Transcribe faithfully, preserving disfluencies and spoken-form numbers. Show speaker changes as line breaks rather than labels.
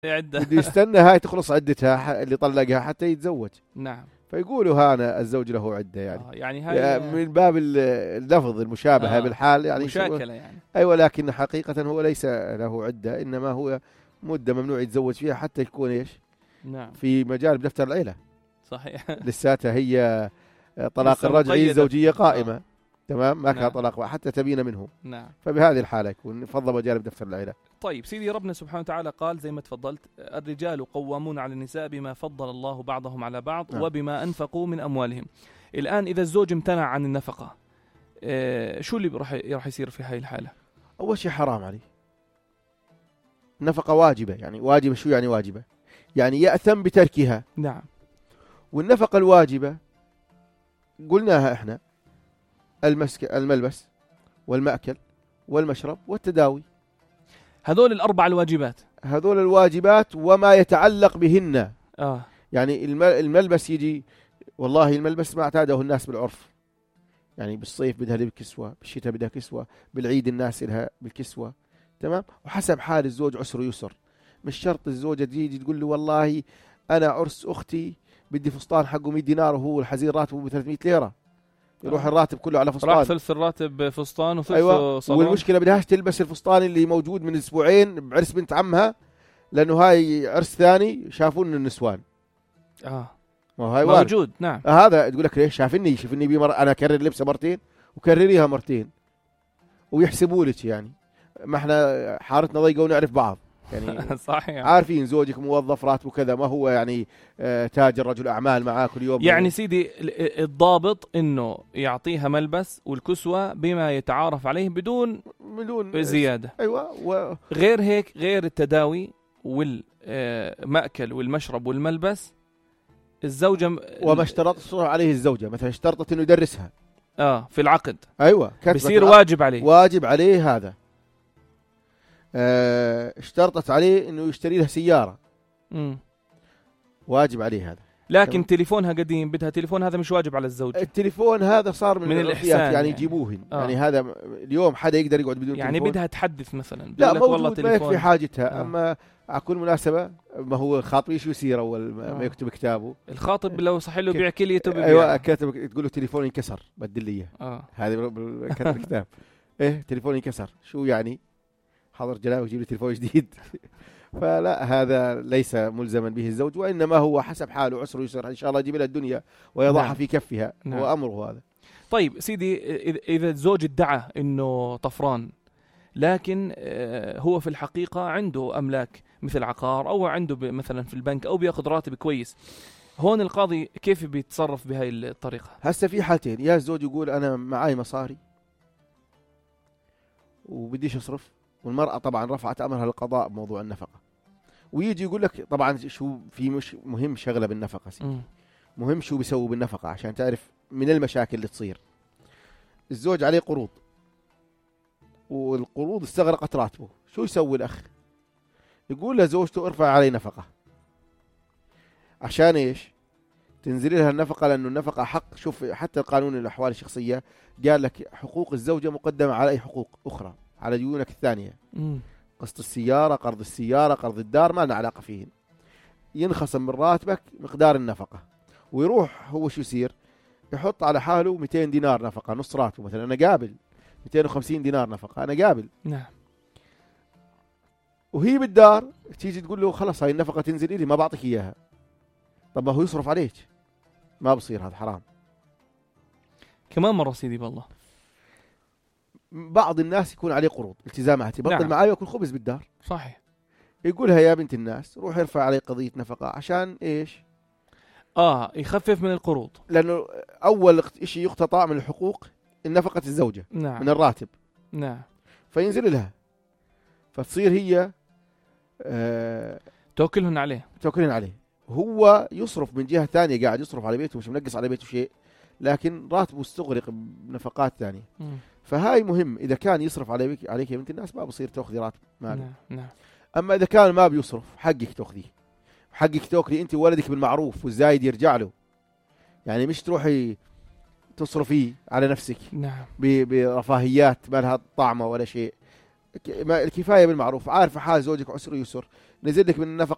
عدة
بده يستنى هاي تخلص عدتها اللي طلقها حتى يتزوج.
نعم.
فيقولوا هذا الزوج له عدة يعني.
آه يعني هاي
من باب اللفظ المشابهة آه بالحال يعني
مشاكلة يعني.
أيوة، لكن حقيقة هو ليس له عدة، إنما هو مدة ممنوع يتزوج فيها حتى يكون إيش.
نعم.
في مجال بدفتر العيلة.
صحيح.
لساتها هي طلاق الرجعي الزوجية قائمة. آه. تمام، ما كان
نعم.
طلاق حتى تبين منه.
نعم.
فبهذه الحالة يكون فضل مجال بدفتر العيلة.
طيب سيدي، ربنا سبحانه وتعالى قال زي ما تفضلت: الرجال قوامون على النساء بما فضل الله بعضهم على بعض
نعم.
وبما أنفقوا من أموالهم. الآن إذا الزوج امتنع عن النفقة، آه شو اللي راح راح يصير في هاي الحالة؟
أول شيء حرام عليه. النفقة واجبة، يعني واجبة. شو يعني واجبة؟ يعني يأثم بتركها.
نعم.
والنفقة الواجبة قلناها إحنا: المسك الملبس والمأكل والمشرب والتداوي.
هذول الأربع الواجبات.
هذول الواجبات وما يتعلق بهن.
آه.
يعني الملبس يجي، والله الملبس ما اعتاده الناس بالعرف. يعني بالصيف بدها بالكسوة، بالشتاء بدها كسوة، بالعيد الناس لها بالكسوة. تمام. وحسب حال الزوج عسر يسر. مش شرط الزوجة تيجي تقول له والله أنا عرس أختي بدي فستان حقه مية دينار وهو الحزين راتبه ب ثلاثمية ليرة، يروح الراتب كله على فستان.
راح ثلث الراتب فستان وثلث
أيوة.
صالون.
والمشكلة بدهاش تلبس الفستان اللي موجود من أسبوعين بعرس بنت عمها، لأنه هاي عرس ثاني شافون النسوان.
آه.
وهاي
موجود. نعم.
آه هذا تقول لك ليش شافني شافني بمر... أنا أكرر لبسه مرتين وكرريها مرتين ويحسبوا لك. يعني ما احنا حارتنا ضيقة ونعرف بعض يعني.
صحيح.
عارفين زوجك موظف راتبه كذا، ما هو يعني آه تاجر رجل أعمال معاه كل يوم.
يعني سيدي الضابط إنه يعطيها ملبس والكسوة بما يتعارف عليه بدون
بدون
زيادة.
أيوة. و...
غير هيك، غير التداوي والمأكل والمشرب والملبس الزوجة
وما اشترطت عليه الزوجة، مثلا اشترطت إنه يدرسها
آه في العقد.
أيوة.
بيصير واجب عليه.
واجب عليه هذا. اه اشترطت عليه إنه يشتري لها سيارة.
مم.
واجب عليه هذا.
لكن تمام. تليفونها قديم بدها تليفون، هذا مش واجب على الزوج.
التليفون هذا صار من,
من الإحسان
يعني يجيبوهن.
يعني. آه.
يعني هذا اليوم حدا يقدر يقعد بدون
يعني
تليفون.
بدها تحدث مثلا.
لا موجود ما يكفي حاجتها.
آه.
أما على كل مناسبة ما هو خاطبي شو يصير أول ما آه. يكتب كتابه.
الخاطب لو صح له بيع كليته ببيع.
أيوة كاتب تقول له تليفوني انكسر بدل لي.
آه.
هذا كتب الكتاب. إيه تليفوني انكسر شو يعني؟ حضر جنابك جيب لي تليفون جديد. فلا، هذا ليس ملزما به الزوج، وإنما هو حسب حاله عسر يسر. إن شاء الله يجيب لها الدنيا ويضعها نعم. في كفها. نعم. هو أمره هذا.
طيب سيدي، إذا الزوج ادعى إنه طفران لكن هو في الحقيقة عنده أملاك مثل عقار أو عنده مثلا في البنك أو بيأخذ راتب كويس، هون القاضي كيف بيتصرف بهاي الطريقة؟
هسه في حالتين: يا الزوج يقول أنا معاي مصاري وبديش أصرف، والمرأة طبعا رفعت أمرها للقضاء بموضوع النفقة، ويجي يقول لك طبعا شو في مش مهم شغلة بالنفقة سيدي. مهم شو بيسوي بالنفقة عشان تعرف من المشاكل اللي تصير. الزوج عليه قروض والقروض استغرقت راتبه، شو يسوي الأخ؟ يقول لزوجته ارفع علي نفقة. عشان إيش؟ تنزل لها النفقة، لأنه النفقة حق. شوف حتى القانون الأحوال الشخصية قال لك حقوق الزوجة مقدمة على أي حقوق أخرى، على ديونك الثانية. م. قسط السيارة، قرض السيارة، قرض الدار، ما لنا علاقة فيهن. ينخصم من راتبك مقدار النفقة، ويروح هو شو يصير؟ يحط على حاله مئتين دينار نفقة، نص راتبه مثلا. أنا قابل مئتين وخمسين دينار نفقة، أنا قابل.
نعم.
وهي بالدار تيجي تقول له خلاص هاي النفقة تنزل إلي، ما بعطيك إياها. طب ما هو يصرف عليك، ما بصير، هذا حرام.
كمان مرة سيدي بالله
بعض الناس يكون عليه قروض التزامات، يبطل نعم. معاي ويأكل خبز بالدار.
صحيح.
يقولها يا بنت الناس روح يرفع علي قضية نفقة. عشان إيش؟
آه يخفف من القروض،
لأنه أول شيء يقتطع من الحقوق النفقة الزوجة.
نعم.
من الراتب.
نعم.
فينزل لها، فتصير هي آه
توكلهن عليه
توكلهن عليه. هو يصرف من جهة ثانية، قاعد يصرف على بيته، مش منقص على بيته شيء، لكن راتبه استغرق بنفقات ثانية. م. فهاي مهم. إذا كان يصرف عليك عليك يا بنت الناس ما بصير تأخذي راتب مالك.
نعم. نعم.
أما إذا كان ما بيصرف حقك تأخذيه، حقك تأكلي أنت وولدك بالمعروف، والزايد يرجع له. يعني مش تروحي تصرفيه على نفسك.
نعم.
برفاهيات ما لها طعمة ولا شيء. الكفاية بالمعروف. عارف حال زوجك عسر يسر، نزل لك من النفقة